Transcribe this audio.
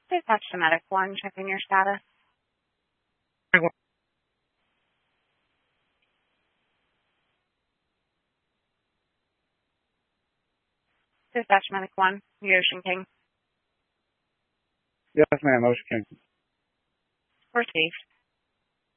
Dispatch to Medic 1, checking your status. Dispatch Medic 1, the Ocean King. Yes, ma'am, Ocean King. Received.